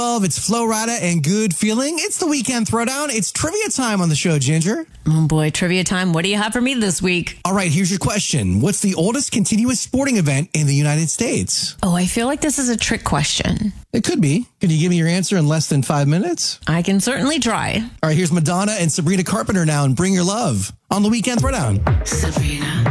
It's Flo Rida and Good Feeling. It's the Weekend Throwdown. It's trivia time on the show, Ginger. Oh boy, trivia time. What do you have for me this week? All right, here's your question. What's the oldest continuous sporting event in the United States? Oh, I feel like this is a trick question. It could be. Can you give me your answer in less than 5 minutes? I can certainly try. All right, here's Madonna and Sabrina Carpenter now and Bring Your Love on the Weekend Throwdown. Sabrina.